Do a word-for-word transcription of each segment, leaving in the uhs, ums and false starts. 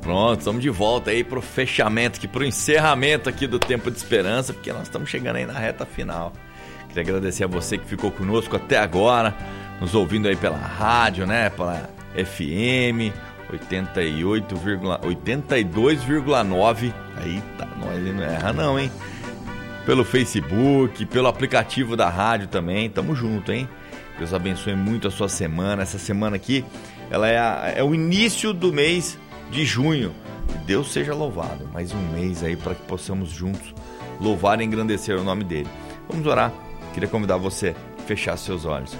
Pronto, estamos de volta aí pro fechamento, aqui pro encerramento aqui do Tempo de Esperança, porque nós estamos chegando aí na reta final. Queria agradecer a você que ficou conosco até agora, nos ouvindo aí pela rádio, né, pela F M oitenta e oito, oitenta e dois vírgula nove, aí tá, nós não erra não, hein? Pelo Facebook, pelo aplicativo da rádio também, tamo junto, hein? Deus abençoe muito a sua semana. Essa semana aqui, ela é, a, é o início do mês de junho. Deus seja louvado. Mais um mês aí para que possamos juntos louvar e engrandecer o nome dele. Vamos orar. Queria convidar você a fechar seus olhos.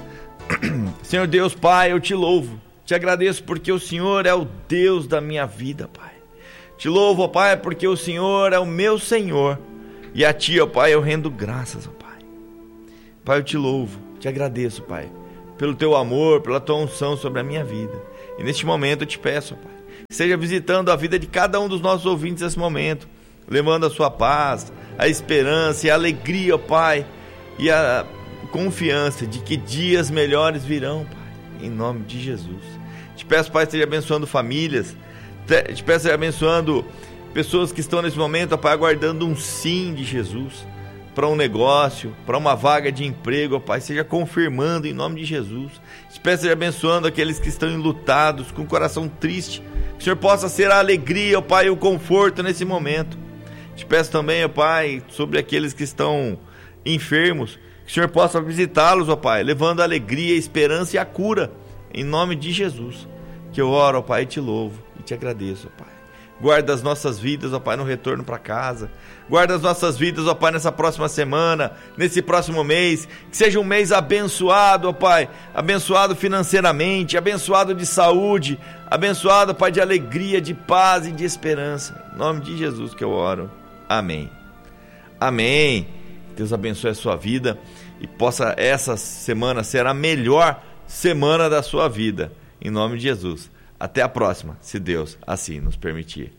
Senhor Deus, Pai, eu te louvo. Te agradeço porque o Senhor é o Deus da minha vida, Pai. Te louvo, ó Pai, porque o Senhor é o meu Senhor. E a Ti, ó Pai, eu rendo graças, ó Pai. Pai, eu te louvo, te agradeço, Pai, pelo Teu amor, pela Tua unção sobre a minha vida. E neste momento eu te peço, ó Pai, seja visitando a vida de cada um dos nossos ouvintes nesse momento, levando a sua paz, a esperança e a alegria, ó Pai, e a confiança de que dias melhores virão, Pai, em nome de Jesus. Te peço, Pai, esteja abençoando famílias, te peço, esteja abençoando pessoas que estão nesse momento, ó Pai, aguardando um sim de Jesus para um negócio, para uma vaga de emprego, ó Pai, seja confirmando em nome de Jesus. Te peço, esteja abençoando aqueles que estão enlutados, com o coração triste, que o Senhor possa ser a alegria, ó Pai, e o conforto nesse momento. Te peço também, ó Pai, sobre aqueles que estão enfermos, que o Senhor possa visitá-los, ó Pai, levando a alegria, a esperança e a cura, em nome de Jesus. Que eu oro, ó Pai, e te louvo e te agradeço, ó Pai. Guarda as nossas vidas, ó Pai, no retorno para casa. Guarda as nossas vidas, ó Pai, nessa próxima semana, nesse próximo mês. Que seja um mês abençoado, ó Pai. Abençoado financeiramente, abençoado de saúde, abençoado, Pai, de alegria, de paz e de esperança. Em nome de Jesus que eu oro. Amém. Amém. Deus abençoe a sua vida e possa essa semana ser a melhor semana da sua vida. Em nome de Jesus. Até a próxima, se Deus assim nos permitir.